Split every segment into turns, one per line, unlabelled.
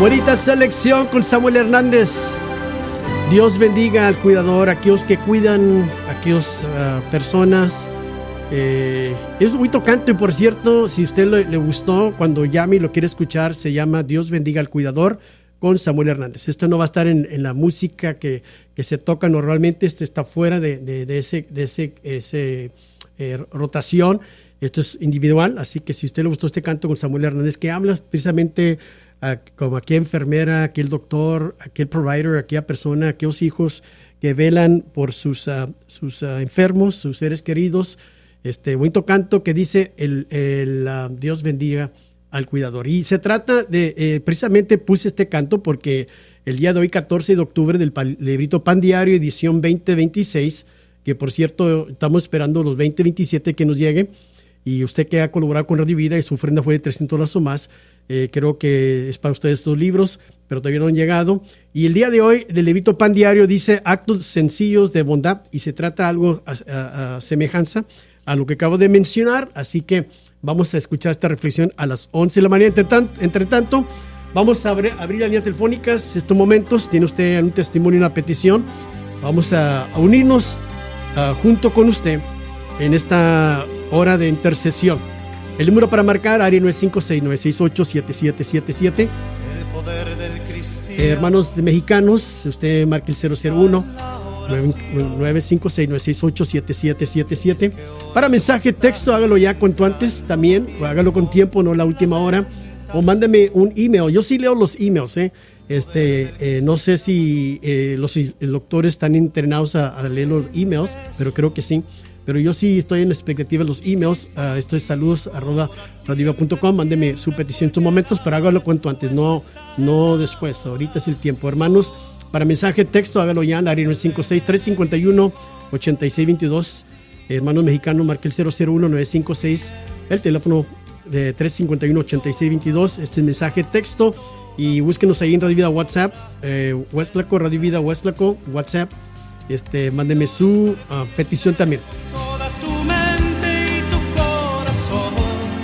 Bonita selección con Samuel Hernández. Dios bendiga al cuidador, a aquellos que cuidan, a aquellas personas. Es muy tocante, por cierto, si a usted le gustó, cuando llame y lo quiere escuchar, se llama Dios bendiga al cuidador con Samuel Hernández. Esto no va a estar en la música que se toca normalmente, esto está fuera de ese rotación. Esto es individual, así que si a usted le gustó este canto con Samuel Hernández, que habla precisamente como aquella enfermera, aquel doctor, aquel provider, aquella persona, aquellos hijos que velan por sus enfermos, sus seres queridos. Bonito canto que dice Dios bendiga al cuidador. Y se trata de, precisamente puse este canto porque el día de hoy, 14 de octubre, del librito Pan Diario, edición 2026, que por cierto estamos esperando los 2027 que nos llegue, y usted que ha colaborado con Radio Vida y su ofrenda fue de $300 o más, creo que es para ustedes estos libros, pero todavía no han llegado. Y el día de hoy, del librito Pan Diario dice actos sencillos de bondad, y se trata algo a semejanza a lo que acabo de mencionar, así que vamos a escuchar esta reflexión a las 11 de la mañana. Entre tanto, vamos a abrir las líneas telefónicas. Estos momentos, tiene usted un testimonio, una petición, vamos a unirnos junto con usted en esta hora de intercesión. El número para marcar, área 956-968-7777. Hermanos mexicanos, usted marca el 001-956-968-7777. Para mensaje, texto, hágalo ya cuanto antes también, o hágalo con tiempo, no la última hora, o mándame un email. Yo sí leo los emails, no sé si los doctores están entrenados a leer los emails, pero creo que sí. Pero yo sí estoy en expectativa de los emails. Esto es saludos@radioviva.com. Mándeme su petición en estos momentos, pero hágalo cuanto antes, no después. Ahorita es el tiempo, hermanos. Para mensaje, texto, hágalo ya en la área 956-351-8622. Hermanos mexicanos, marque el 001-956, el teléfono de 351-8622. Este es mensaje, texto. Y búsquenos ahí en Radio Vida WhatsApp, Westlaco, Radio Vida Westlaco, WhatsApp. Mándeme su petición también.
Toda tu mente y tu corazón,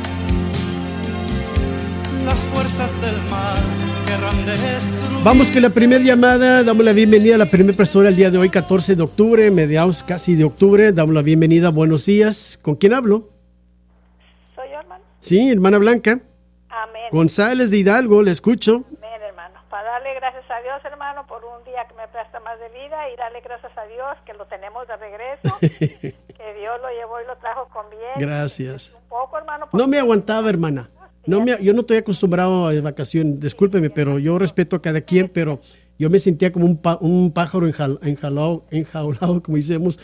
las fuerzas del mal querrán destruir.
Vamos con la primera llamada. Damos la bienvenida a la primera persona el día de hoy, 14 de octubre, mediados casi de octubre. Damos la bienvenida. Buenos días. ¿Con quién hablo?
¿Soy yo, hermano?
Sí, hermana Blanca.
Amén.
González de Hidalgo, le escucho.
Amén, hermano. Para darle gracias a Dios, hermano, por un día que me presta más de vida, y darle gracias a Dios que lo tenemos de regreso, que Dios lo llevó y lo trajo con bien.
Gracias.
Un poco, hermano.
No me aguantaba, hermana. Yo no estoy acostumbrado a vacaciones, discúlpeme, pero yo respeto a cada quien, pero yo me sentía como un pájaro enjaulado, como decimos,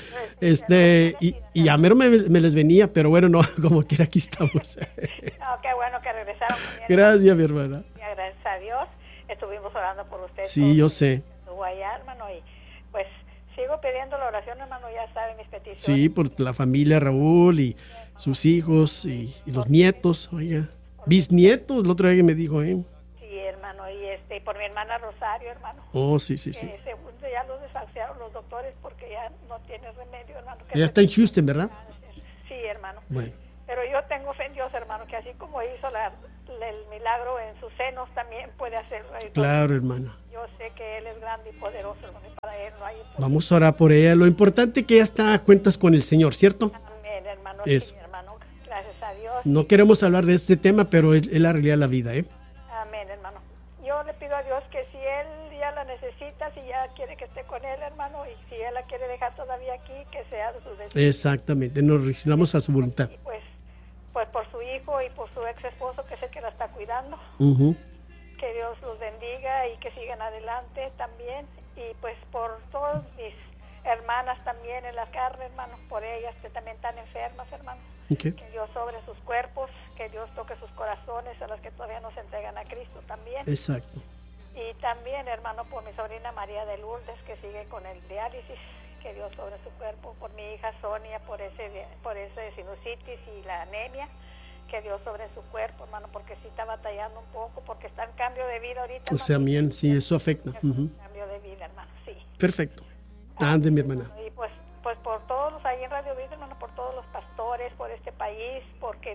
y a mí me les venía, pero bueno, no, como quiera, aquí estamos.
Qué bueno que regresaron.
Gracias, mi hermana.
Gracias a Dios, estuvimos orando por usted.
Sí, yo sé.
Estuvo allá, hermano, y pues sigo pidiendo la oración, hermano, ya saben mis peticiones.
Sí, por la familia Raúl y sus hijos y los nietos, oiga. Bisnietos, el otro día que me dijo,
Sí, hermano, y por mi hermana Rosario, hermano.
Oh, sí.
Segundo ya los desahuciaron los doctores porque ya no tiene remedio, hermano.
Ella está en Houston, ¿verdad?
Sí, hermano.
Bueno.
Pero yo tengo fe en Dios, hermano, que así como hizo el milagro en sus senos, también puede hacerlo.
Claro, hermana.
Yo sé que Él es grande y poderoso, hermano, y para Él no hay imposible.
Vamos a orar por ella. Lo importante es que ella está a cuentas con el Señor, ¿cierto?
Amén, hermano.
Eso.
Sí, hermano. Gracias a Dios.
No queremos hablar de este tema, pero es la realidad de la vida, ¿eh?
Amén, hermano. Yo le pido a Dios que si Él ya la necesita, si ya quiere que esté con Él, hermano, y si Él la quiere dejar todavía aquí, que sea de su decisión.
Exactamente, nos resignamos a su voluntad.
Y pues por su hijo y por su ex esposo, que es el que la está cuidando. Que Dios los bendiga y que sigan adelante también. Y pues por todas mis hermanas también en la carne, hermano, por ellas que también están enfermas, hermano.
Okay.
Que Dios sobre sus cuerpos, que Dios toque sus corazones, a las que todavía no se entregan a Cristo también.
Exacto.
Y también, hermano, por mi sobrina María de Lourdes, que sigue con el diálisis, que Dios sobre su cuerpo, por mi hija Sonia, por ese sinusitis y la anemia, que Dios sobre su cuerpo, hermano, porque sí está batallando un poco, porque está en cambio de vida ahorita.
O sea, bien, sí, eso afecta.
Cambio de vida, hermano, sí.
Perfecto. Ande, mi hermana.
Y pues por todos los ahí en Radio Vida, hermano, por todos los pastores, por este país, porque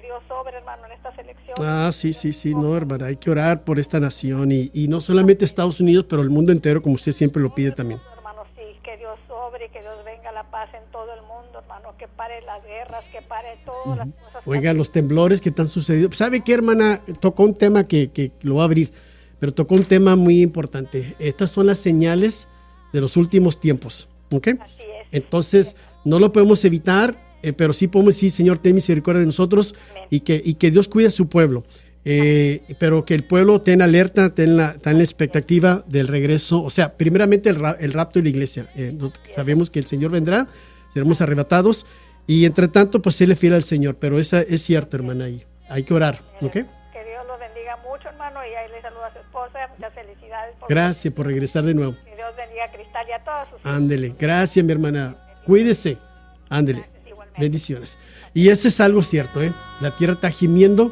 Dios sobre, hermano, en estas elecciones.
Sí, no, hermana, hay que orar por esta nación y no solamente Estados Unidos, pero el mundo entero, como usted siempre lo pide también.
Hermano, sí, que Dios sobre y que Dios venga la paz en todo el mundo, hermano, que pare las guerras, que pare todas las cosas.
Oiga, los temblores que están sucediendo. ¿Sabe qué, hermana? Tocó un tema que lo va a abrir, pero tocó un tema muy importante. Estas son las señales de los últimos tiempos, ¿ok?
Así es.
Entonces, no lo podemos evitar, pero sí podemos decir, Señor, ten misericordia de nosotros y que Dios cuide a su pueblo. Pero que el pueblo esté en alerta, esté en la expectativa del regreso, o sea, primeramente el rapto de la iglesia. Sabemos que el Señor vendrá, seremos arrebatados, y entre tanto, pues séle fiel al Señor, pero esa es cierto, hermana, ahí hay que orar, ¿ok?
Que Dios los bendiga mucho, hermano, y ahí le saluda a su esposa, muchas felicidades.
Gracias por regresar de nuevo.
Que Dios bendiga a Cristal y a todos sus hijos.
Ándele, gracias, mi hermana, cuídese, ándele, bendiciones. Y eso es algo cierto, la tierra está gimiendo.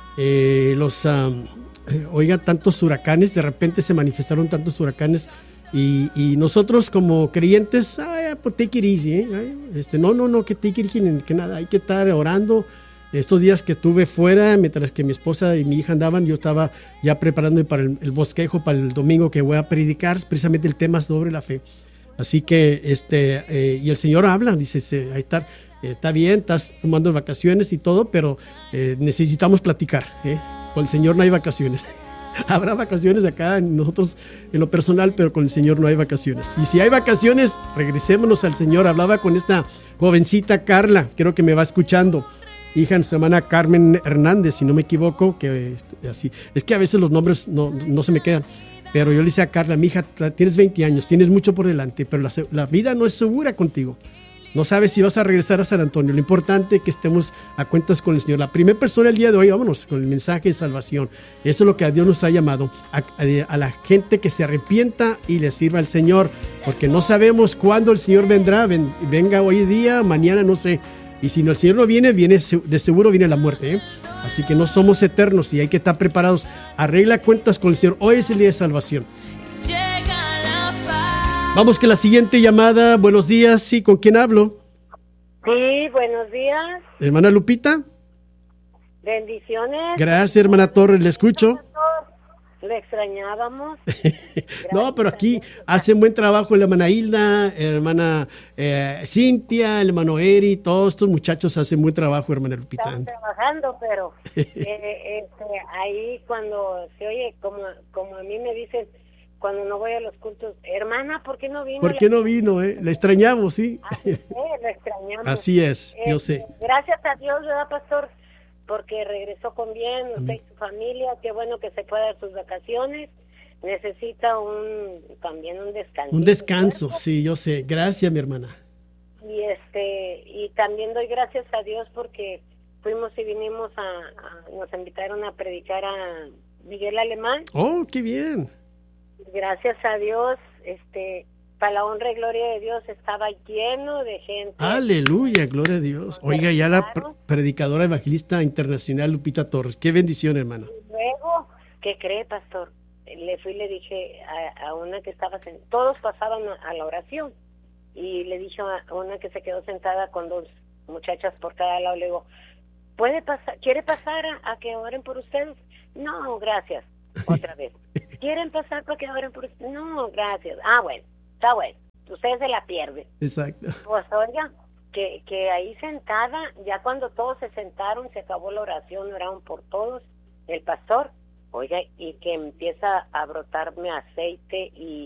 Oiga, tantos huracanes, de repente se manifestaron tantos huracanes y nosotros como creyentes, pues take it easy, no, que take it easy, que nada, hay que estar orando. Estos días que estuve fuera, mientras que mi esposa y mi hija andaban, yo estaba ya preparándome para el bosquejo, para el domingo que voy a predicar, precisamente el tema sobre la fe. Así que, y el Señor habla, dice, ahí está bien, estás tomando vacaciones y todo, pero necesitamos platicar, Con el Señor no hay vacaciones. Habrá vacaciones acá, nosotros en lo personal, pero con el Señor no hay vacaciones. Y si hay vacaciones, regresémonos al Señor. Hablaba con esta jovencita Carla, creo que me va escuchando, hija de nuestra hermana Carmen Hernández, si no me equivoco, que así. Es que a veces los nombres no se me quedan. Pero yo le decía a Carla, mi hija, tienes 20 años, tienes mucho por delante, pero la vida no es segura contigo. No sabes si vas a regresar a San Antonio. Lo importante es que estemos a cuentas con el Señor. La primera persona el día de hoy, vámonos con el mensaje de salvación. Eso es lo que a Dios nos ha llamado, a la gente que se arrepienta y le sirva al Señor, porque no sabemos cuándo el Señor vendrá, venga hoy día, mañana, no sé. Y si no, el Señor no viene, de seguro viene la muerte, Así que no somos eternos y hay que estar preparados. Arregla cuentas con el Señor. Hoy es el día de salvación. Vamos con la siguiente llamada. Buenos días. Sí, ¿con quién hablo?
Sí, buenos días.
Hermana Lupita.
Bendiciones.
Gracias, hermana Torres. Le escucho.
Le extrañábamos.
No, pero aquí hacen buen trabajo la hermana Hilda, hermana Cintia, el hermano Eri, todos estos muchachos hacen buen trabajo, hermana Lupita.
Están trabajando, pero ahí cuando se oye, como a mí me dicen, cuando no voy a los cultos, hermana, ¿por qué no vino?
¿Por qué no vino? La extrañamos, sí.
La extrañamos.
Así es, yo sé.
Gracias a Dios, ¿verdad, pastor? Porque regresó con bien, usted y su familia, qué bueno que se pueda dar sus vacaciones. Necesita también un descanso.
Un descanso, sí, yo sé. Gracias, mi hermana.
Y también doy gracias a Dios porque fuimos y vinimos nos invitaron a predicar a Miguel Alemán.
Oh, qué bien.
Gracias a Dios, para la honra y gloria de Dios estaba lleno de gente.
Aleluya, gloria a Dios. Oiga, ya la predicadora evangelista internacional Lupita Torres. Qué bendición, hermano.
Y luego, ¿qué cree, pastor? Le fui y le dije a una que estaba todos pasaban a la oración y le dije a una que se quedó sentada con dos muchachas por cada lado, le digo, ¿quiere pasar a que oren por ustedes? No, gracias. Otra vez. ¿Quieren pasar para que oren por ustedes? No, gracias. Bueno. Está bueno, ustedes se la pierden.
Exacto.
Pues oiga, que ahí sentada, ya cuando todos se sentaron, se acabó la oración, oraron por todos, el pastor, oiga, y que empieza a brotarme aceite y